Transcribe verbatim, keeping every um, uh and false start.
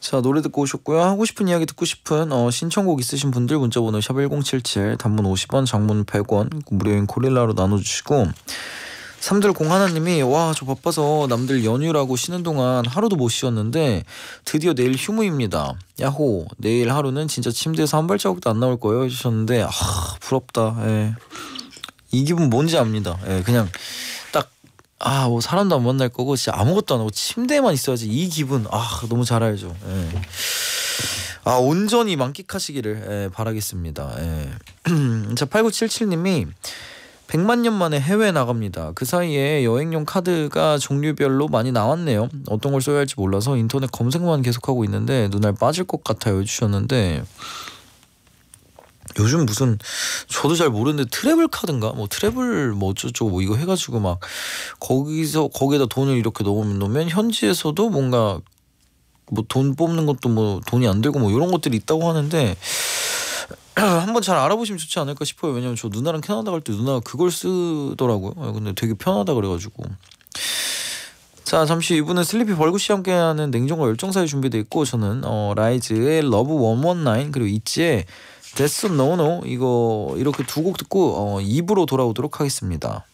자, 노래 듣고 오셨고요. 하고 싶은 이야기 듣고 싶은 어, 신청곡 있으신 분들 문자번호 샵 일공칠칠, 단문 오십 원, 장문 백 원, 무료인 고릴라로 나눠주시고, 삼들공하나님이 와, 저 바빠서 남들 연휴라고 쉬는 동안 하루도 못 쉬었는데 드디어 내일 휴무입니다. 야호, 내일 하루는 진짜 침대에서 한 발자국도 안 나올 거예요 해주셨는데, 아, 부럽다. 예. 이 기분 뭔지 압니다. 예, 그냥 딱 아, 뭐 사람도 안 만날 거고 진짜 아무것도 안 하고 침대에만 있어야지 이 기분, 아, 너무 잘 알죠. 예. 아, 온전히 만끽하시기를 예, 바라겠습니다. 예. 자, 팔구칠칠님이 백만 년 만에 해외 나갑니다. 그 사이에 여행용 카드가 종류별로 많이 나왔네요. 어떤 걸 써야 할지 몰라서 인터넷 검색만 계속하고 있는데 눈알 빠질 것 같아요 해주셨는데, 요즘 무슨 저도 잘 모르는데 트래블 카드인가 뭐 트래블 뭐 어쩌고 뭐 이거 해가지고 막 거기서 거기에다 돈을 이렇게 넣으면 넣으면 현지에서도 뭔가 뭐 돈 뽑는 것도 뭐 돈이 안 들고 뭐 이런 것들이 있다고 하는데 한번 잘 알아보시면 좋지 않을까 싶어요. 왜냐면 저 누나랑 캐나다 갈 때 누나가 그걸 쓰더라고요. 근데 되게 편하다 그래가지고. 자, 잠시 이분은 슬리피 벌구씨와 함께하는 냉정과 열정사에 준비되어 있고, 저는 어, 라이즈의 러브 백십구 그리고 있지의 That's So No No 이거 이렇게 두 곡 듣고 어, 이 부로 돌아오도록 하겠습니다.